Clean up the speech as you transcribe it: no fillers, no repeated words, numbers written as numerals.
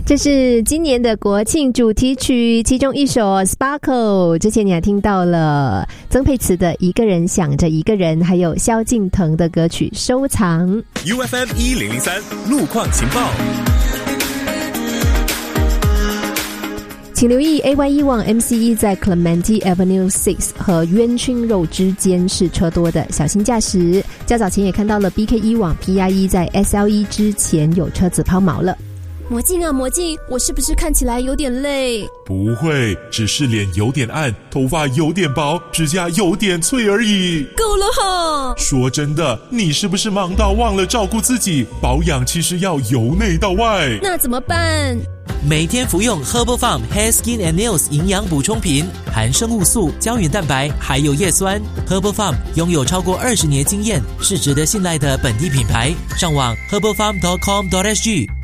这是今年的国庆主题曲，其中一首 Sparkle， 之前你还听到了曾沛慈的一个人想着一个人，还有萧敬腾的歌曲收藏。 UFM 1003路况情报， 请留意 AY1 往 MCE 在 Clementi Avenue 6和冤亲肉之间是车多的，小心驾驶。较早前也看到了 BK1 往 PI1 在 SL1 之前有车子抛锚了。 魔镜啊魔镜，我是不是看起来有点累？ 不会，只是脸有点暗，头发有点薄，指甲有点脆而已。 够了哈！ 说真的，你是不是忙到忘了照顾自己？保养其实要由内到外。 那怎么办？ 每天服用 Herbal Farm Hair Skin and Nails 营养补充品，含生物素、胶原蛋白还有叶酸。Herbal Farm 拥有超过20年经验，是值得信赖的本地品牌。上网 herbalfarm.com.sg